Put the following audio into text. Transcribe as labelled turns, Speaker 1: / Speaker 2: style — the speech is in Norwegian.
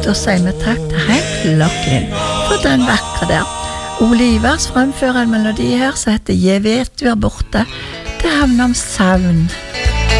Speaker 1: da sier vi takk til Hank Locklin for den vakre der. Olivers fremfører en melodi her som heter «Jeg vet du er borte». Det havner om savn.